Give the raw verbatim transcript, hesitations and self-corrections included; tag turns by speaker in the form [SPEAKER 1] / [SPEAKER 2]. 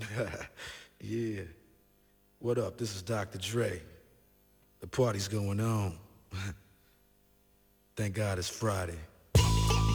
[SPEAKER 1] Yeah. What up? This is doctor Dre. The party's going on. Thank God it's Friday.